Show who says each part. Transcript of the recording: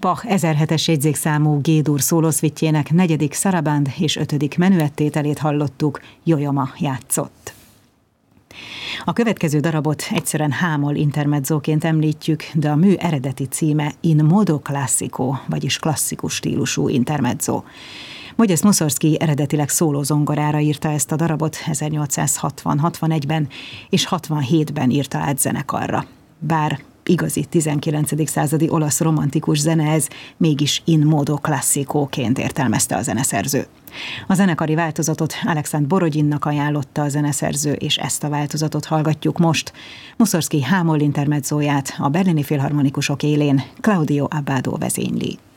Speaker 1: Bach 1007-es jegyzékszámú G-dur szólószvitjének 4. szaraband és 5. menüettételét hallottuk, Jojoma játszott. A következő darabot egyszerűen H-moll intermezzóként említjük, de a mű eredeti címe In modo classico, vagyis klasszikus stílusú intermezzó. Modest Mussorgsky eredetileg szólózongorára írta ezt a darabot 1860-61-ben, és 67-ben írta át zenekarra. Bár igazi 19. századi olasz romantikus zene ez, mégis in modo classicóként értelmezte a zeneszerző. A zenekari változatot Alexandr Borodinnak ajánlotta a zeneszerző, és ezt a változatot hallgatjuk most. Mussorgsky H-moll intermezzóját a Berlini Filharmonikusok élén Claudio Abbado vezényli.